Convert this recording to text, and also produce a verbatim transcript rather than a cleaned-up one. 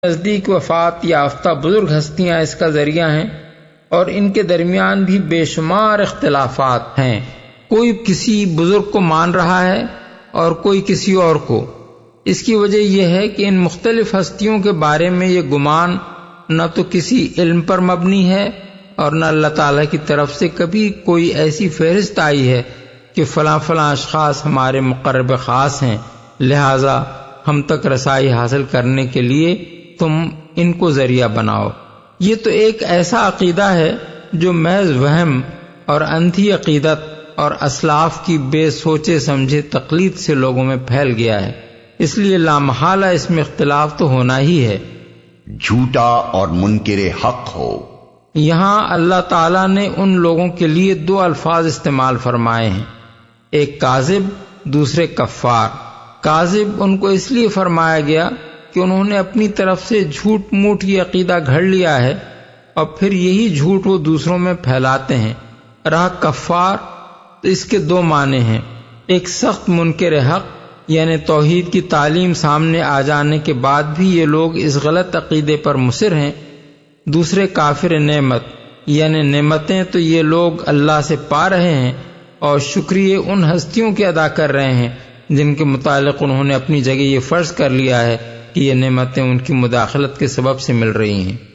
نزدیک وفات یافتہ بزرگ ہستیاں اس کا ذریعہ ہیں، اور ان کے درمیان بھی بے شمار اختلافات ہیں۔ کوئی کسی بزرگ کو مان رہا ہے اور کوئی کسی اور کو۔ اس کی وجہ یہ ہے کہ ان مختلف ہستیوں کے بارے میں یہ گمان نہ تو کسی علم پر مبنی ہے اور نہ اللہ تعالیٰ کی طرف سے کبھی کوئی ایسی فہرست آئی ہے کہ فلاں فلاں اشخاص ہمارے مقرب خاص ہیں، لہذا ہم تک رسائی حاصل کرنے کے لیے تم ان کو ذریعہ بناؤ۔ یہ تو ایک ایسا عقیدہ ہے جو محض وہم اور اندھی عقیدت اور اسلاف کی بے سوچے سمجھے تقلید سے لوگوں میں پھیل گیا ہے، اس لیے لامحالہ اس میں اختلاف تو ہونا ہی ہے۔ جھوٹا اور منکر حق ہو۔ یہاں اللہ تعالیٰ نے ان لوگوں کے لیے دو الفاظ استعمال فرمائے ہیں، ایک کاذب، دوسرے کفار۔ کاذب ان کو اس لیے فرمایا گیا کہ انہوں نے اپنی طرف سے جھوٹ موٹ یہ عقیدہ گھڑ لیا ہے اور پھر یہی جھوٹ وہ دوسروں میں پھیلاتے ہیں۔ رہا کفار تو اس کے دو معنی ہیں، ایک سخت منکر حق یعنی توحید کی تعلیم سامنے آ جانے کے بعد بھی یہ لوگ اس غلط عقیدے پر مصر ہیں، دوسرے کافر نعمت یعنی نعمتیں تو یہ لوگ اللہ سے پا رہے ہیں اور شکریہ ان ہستیوں کے ادا کر رہے ہیں جن کے متعلق انہوں نے اپنی جگہ یہ فرض کر لیا ہے کہ یہ نعمتیں ان کی مداخلت کے سبب سے مل رہی ہیں۔